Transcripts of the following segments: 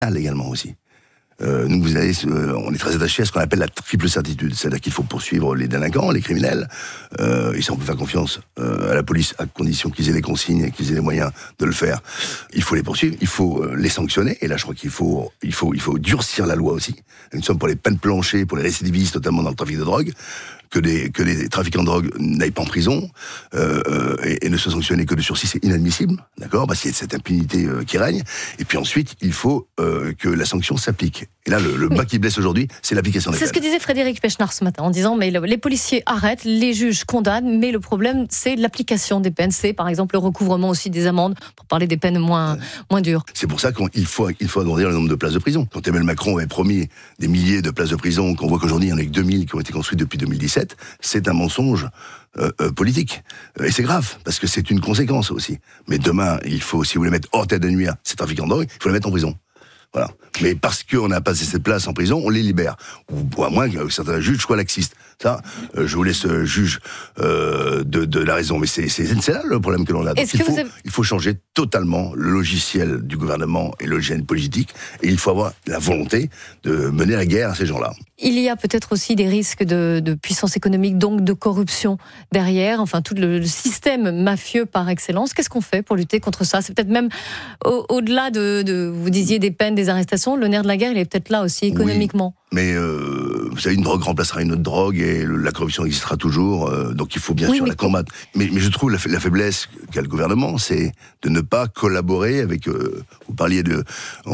également aussi. Nous, on est très attachés à ce qu'on appelle la triple certitude, c'est-à-dire qu'il faut poursuivre les délinquants, les criminels, et ça on peut faire confiance à la police à condition qu'ils aient les consignes et qu'ils aient les moyens de le faire. Il faut les poursuivre, il faut les sanctionner, et là je crois qu'il faut durcir la loi aussi. Nous sommes pour les peines planchées, pour les récidivistes, notamment dans le trafic de drogue, que les trafiquants de drogue n'aillent pas en prison et ne soient sanctionnés que de sursis, c'est inadmissible, d'accord, parce qu'il y a cette impunité qui règne. Et puis ensuite, il faut que la sanction s'applique. Et là, le bas qui blesse aujourd'hui, c'est l'application des peines. C'est ce que disait Frédéric Pechnard ce matin, en disant mais les policiers arrêtent, les juges condamnent, mais le problème, c'est l'application des peines. C'est par exemple le recouvrement aussi des amendes, pour parler des peines moins dures. C'est pour ça qu'il faut agrandir le nombre de places de prison. Quand Emmanuel Macron avait promis des milliers de places de prison, qu'on voit qu'aujourd'hui, il y en a que 2000 qui ont été construites depuis 2017, c'est un mensonge politique. Et c'est grave, parce que c'est une conséquence aussi. Mais demain, il faut, si vous voulez mettre hors tête de nuire ces trafiquants de drogue, il faut les mettre en prison. Voilà. Mais parce qu'on n'a pas cette place en prison, on les libère. Ou à moins que certains juges soient laxistes. Ça, je vous laisse juge de la raison. Mais c'est là le problème que l'on a. Donc, il faut changer totalement le logiciel du gouvernement et le logiciel politique. Et il faut avoir la volonté de mener la guerre à ces gens-là. Il y a peut-être aussi des risques de puissance économique, donc de corruption derrière. Enfin, tout le système mafieux par excellence. Qu'est-ce qu'on fait pour lutter contre ça? C'est peut-être même au-delà de, vous disiez, des peines, des arrestations. Le nerf de la guerre, il est peut-être là aussi, économiquement. Oui, mais vous savez, une drogue remplacera une autre drogue et la corruption existera toujours. Donc il faut bien sûr la combattre. Mais je trouve la faiblesse qu'a le gouvernement, c'est de ne pas collaborer avec... vous parliez de...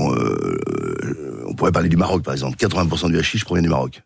on pourrait parler du Maroc, par exemple. 80% du hashish provient du Maroc.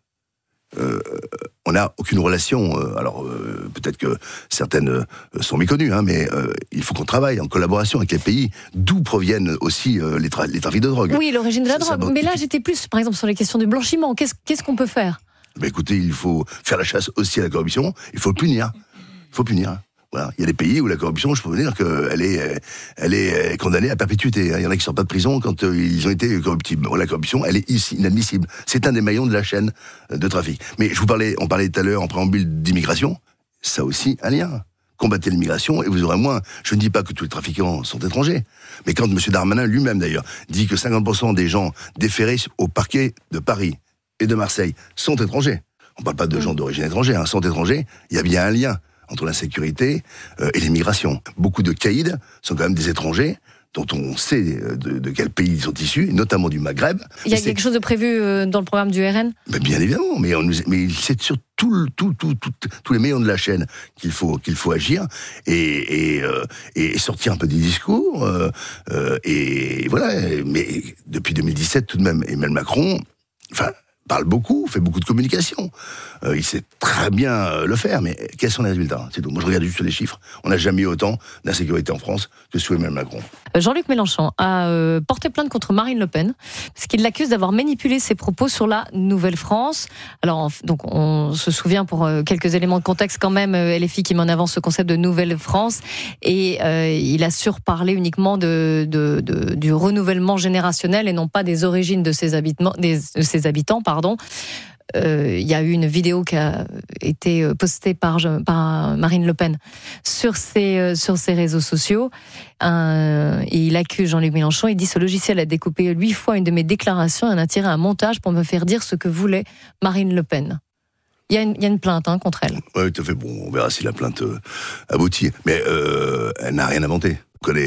On n'a aucune relation. Alors peut-être que certaines sont méconnues, mais il faut qu'on travaille en collaboration avec les pays d'où proviennent aussi les trafics de drogue. Oui, l'origine de la drogue. Mais là, j'étais plus, par exemple, sur les questions du blanchiment. Qu'est-ce qu'on peut faire? Écoutez, il faut faire la chasse aussi à la corruption. Il faut punir. Il faut punir. Voilà. Il y a des pays où la corruption, je peux vous dire qu'elle est condamnée à perpétuité. Il y en a qui sortent pas de prison quand ils ont été corruptibles. La corruption, elle est ici inadmissible. C'est un des maillons de la chaîne de trafic. Mais on parlait tout à l'heure en préambule d'immigration. Ça aussi, un lien. Combattez l'immigration et vous aurez moins. Je ne dis pas que tous les trafiquants sont étrangers. Mais quand M. Darmanin lui-même d'ailleurs dit que 50% des gens déférés au parquet de Paris et de Marseille sont étrangers. On ne parle pas de gens d'origine étrangère, sont étrangers. Il y a bien un lien entre l'insécurité et l'immigration. Beaucoup de caïds sont quand même des étrangers dont on sait de quel pays ils sont issus, notamment du Maghreb. Il y a quelque chose de prévu dans le programme du RN ? Bien évidemment, mais c'est sur tous les maillons de la chaîne qu'il faut agir et sortir un peu des discours. Et voilà, mais depuis 2017 tout de même, Emmanuel Macron, parle beaucoup, fait beaucoup de communication. Il sait très bien le faire, mais quels sont les résultats? C'est tout. Moi, je regarde juste les chiffres. On n'a jamais eu autant d'insécurité en France que sous Emmanuel Macron. Jean-Luc Mélenchon a porté plainte contre Marine Le Pen, parce qu'il l'accuse d'avoir manipulé ses propos sur la Nouvelle-France. Alors, donc, on se souvient, pour quelques éléments de contexte quand même, LFI qui met en avant ce concept de Nouvelle-France, et il a surparlé uniquement du renouvellement générationnel et non pas des origines de ses habitants. Il y a eu une vidéo qui a été postée par Marine Le Pen sur ses réseaux sociaux. Il accuse Jean-Luc Mélenchon. Il dit: ce logiciel a découpé 8 fois une de mes déclarations et en a tiré un montage pour me faire dire ce que voulait Marine Le Pen. Il y a une plainte contre elle. Oui, tout à fait. Bon, on verra si la plainte aboutit. Mais elle n'a rien inventé. On connaît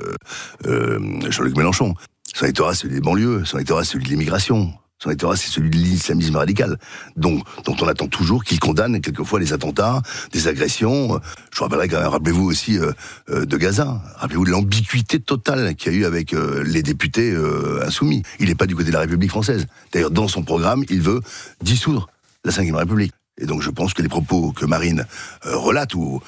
Jean-Luc Mélenchon. Son électorat, c'est celui des banlieues. Son électorat, c'est celui de l'immigration. Son électorat, c'est celui de l'islamisme radical, dont on attend toujours qu'il condamne quelquefois les attentats, des agressions. Je vous rappellerai quand même, rappelez-vous aussi de Gaza. Rappelez-vous de l'ambiguïté totale qu'il y a eu avec les députés insoumis. Il n'est pas du côté de la République française. D'ailleurs, dans son programme, il veut dissoudre la Ve République. Et donc je pense que les propos que Marine relate ou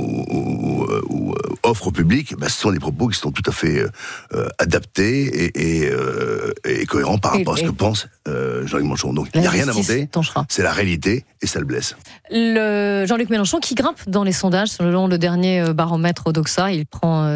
offre au public, ce sont des propos qui sont tout à fait adaptés et cohérents par rapport à ce que pense Jean-Luc Mélenchon. Donc il n'y a rien inventé, c'est la réalité et ça le blesse. Jean-Luc Mélenchon qui grimpe dans les sondages, selon le dernier baromètre Odoxa, il prend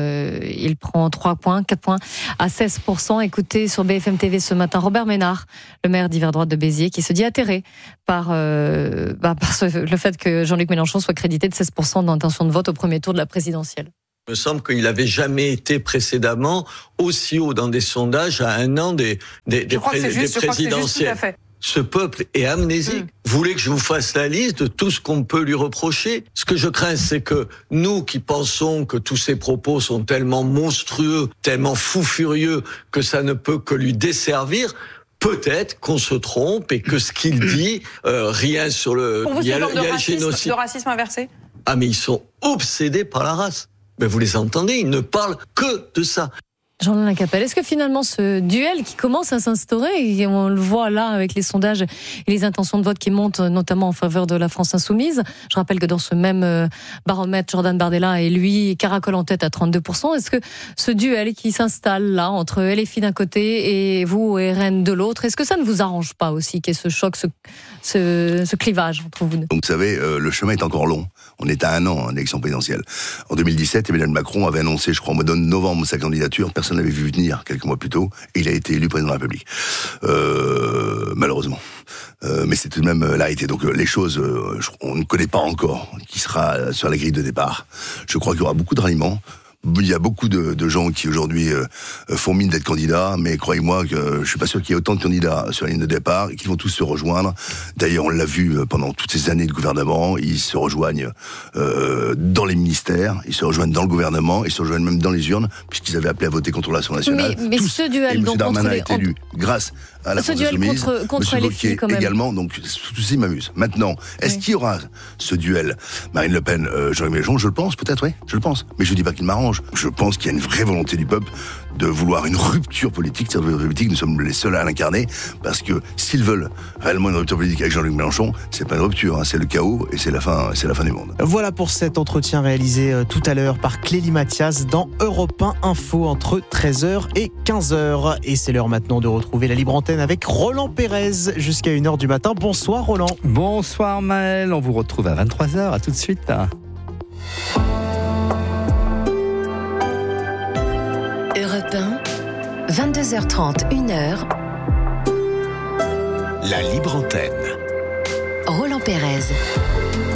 4 points à 16%. Écoutez sur BFM TV ce matin Robert Ménard, le maire d'hiver droite de Béziers, qui se dit atterré par le fait que Jean-Luc Mélenchon soit crédité de 16% d'intention de vote au premier tour de la présidentielle. Il me semble qu'il n'avait jamais été précédemment aussi haut dans des sondages à un an des présidentielles. Ce peuple est amnésique. Vous voulez que je vous fasse la liste de tout ce qu'on peut lui reprocher? Ce que je crains, c'est que nous qui pensons que tous ces propos sont tellement monstrueux, tellement fous furieux, que ça ne peut que lui desservir, peut-être qu'on se trompe et que ce qu'il dit, rien sur le... Pour vous, c'est une forme de racisme inversé? Ah, mais ils sont obsédés par la race. Mais vous les entendez, ils ne parlent que de ça. Jean-Alain Capelle, est-ce que finalement ce duel qui commence à s'instaurer, et on le voit là avec les sondages et les intentions de vote qui montent notamment en faveur de la France insoumise, je rappelle que dans ce même baromètre, Jordan Bardella et lui caracole en tête à 32%, est-ce que ce duel qui s'installe là entre LFI d'un côté et vous, RN de l'autre, est-ce que ça ne vous arrange pas aussi qu'il y ait ce choc, ce clivage entre vous deux? Donc vous savez, le chemin est encore long. On est à 1 an d'élection présidentielle. En 2017, Emmanuel Macron avait annoncé, je crois, au mois de novembre, sa candidature. Personne n'avait vu venir quelques mois plus tôt. Et il a été élu président de la République. Malheureusement. Mais c'est tout de même l'arrêté. Donc les choses, on ne connaît pas encore qui sera sur la grille de départ. Je crois qu'il y aura beaucoup de ralliements. Il y a beaucoup de gens qui aujourd'hui font mine d'être candidats, mais croyez-moi que je suis pas sûr qu'il y ait autant de candidats sur la ligne de départ et qu'ils vont tous se rejoindre. D'ailleurs, on l'a vu pendant toutes ces années de gouvernement, ils se rejoignent dans les ministères, ils se rejoignent dans le gouvernement, ils se rejoignent même dans les urnes, puisqu'ils avaient appelé à voter contre l'Assemblée nationale. Mais tous, ce duel, et M. Darmanin a été élu grâce à la France insoumise, contre M. LFI, quand même. également, donc tout ceci m'amuse. Maintenant, est-ce qu'il y aura ce duel Marine Le Pen, Jean-Luc Mélenchon? Je le pense, peut-être, oui, je le pense. Mais je dis pas qu'il m'arrange. Je pense qu'il y a une vraie volonté du peuple de vouloir une rupture politique. Cette rupture politique, nous sommes les seuls à l'incarner, parce que s'ils veulent réellement une rupture politique avec Jean-Luc Mélenchon, c'est pas une rupture, hein, c'est le chaos et c'est la fin du monde. Voilà pour cet entretien réalisé tout à l'heure par Clélie Mathias dans Europe 1 Info entre 13h et 15h. Et c'est l'heure maintenant de retrouver la libre antenne avec Roland Pérez jusqu'à 1h du matin. Bonsoir Roland. Bonsoir Maël, on vous retrouve à 23h, à tout de suite. Europe 1, 22h30, 1h. La libre antenne. Roland Pérez.